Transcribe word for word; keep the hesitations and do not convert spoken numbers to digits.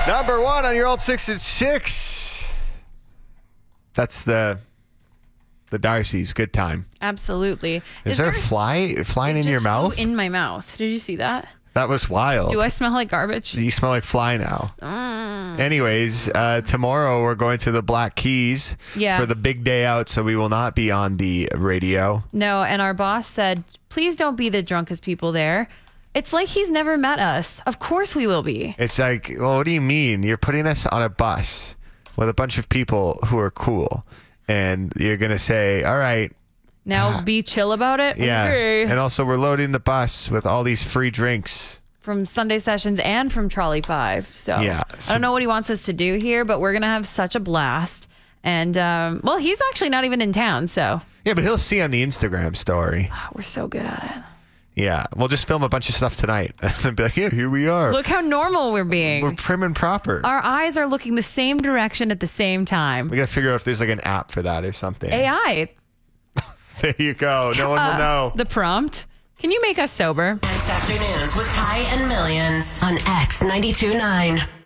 Number one on your old six at six. That's the the Darcy's good time. Absolutely. Is, Is there, there a fly flying in your mouth? In my mouth. Did you see that? That was wild. Do I smell like garbage? You smell like fly now. Mm. Anyways, uh, tomorrow we're going to the Black Keys yeah. for the big day out, so we will not be on the radio. No, and our boss said, please don't be the drunkest people there. It's like he's never met us. Of course we will be. It's like, well, what do you mean? You're putting us on a bus with a bunch of people who are cool, and you're going to say, all right. Now be chill about it? Yeah. Okay. And also we're loading the bus with all these free drinks. From Sunday Sessions and from Trolley five. So yeah, so, I don't know what he wants us to do here, but we're going to have such a blast. And, um, well, he's actually not even in town, so. Yeah, but he'll see on the Instagram story. Oh, we're so good at it. Yeah, we'll just film a bunch of stuff tonight and be like, yeah, here we are. Look how normal we're being. We're prim and proper. Our eyes are looking the same direction at the same time. We got to figure out if there's like an app for that or something. A I. There you go. No one uh, will know. The prompt. Can you make us sober? Next afternoons with Ty and Millions on X ninety-two point nine.